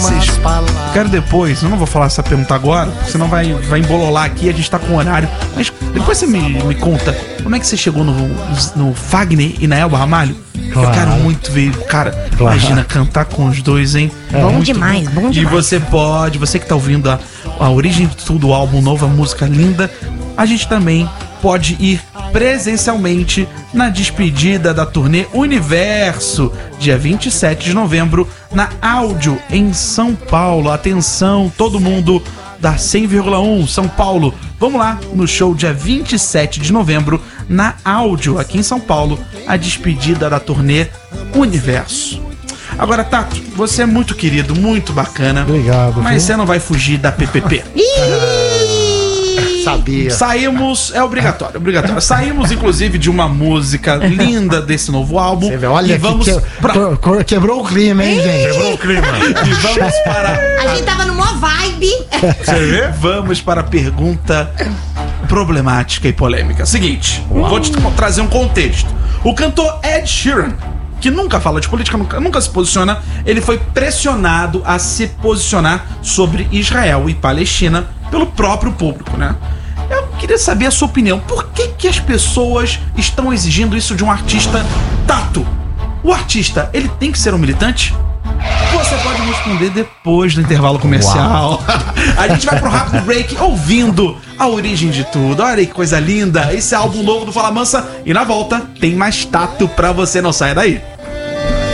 vocês... Quero depois, eu não vou falar essa pergunta agora, porque senão vai embololar aqui, a gente tá com horário. Mas depois você me conta, como é que você chegou no Fagner e na Elba Ramalho? Claro. Eu quero muito ver, cara, imagina cantar com os dois, hein? Bom demais, bom demais. E você que tá ouvindo a origem de tudo, o álbum novo, a música linda, a gente também pode ir presencialmente na despedida da turnê Universo, dia 27 de novembro, na Áudio, em São Paulo. Atenção, todo mundo da 100,1 São Paulo. Vamos lá no show dia 27 de novembro, na Áudio, aqui em São Paulo, a despedida da turnê Universo. Agora, Tato, você é muito querido, muito bacana. Obrigado. Mas você não vai fugir da PPP. Sabia. Saímos, é obrigatório. Saímos, inclusive, de uma música linda desse novo álbum. Você vê, olha, e vamos quebrou o clima, hein, gente? Quebrou o clima. E vamos para... A gente tava numa vibe. Você vê? Vamos para a pergunta problemática e polêmica. Seguinte, vou te trazer um contexto. O cantor Ed Sheeran, que nunca fala de política, nunca se posiciona, ele foi pressionado a se posicionar sobre Israel e Palestina pelo próprio público, né? Eu queria saber a sua opinião. Por que as pessoas estão exigindo isso de um artista? Tato, o artista, ele tem que ser um militante? Você pode responder depois do intervalo comercial. A gente vai pro rápido break ouvindo a origem de tudo. Olha que coisa linda, esse álbum novo do Fala Mansa. E na volta tem mais Tato pra você, não saia daí.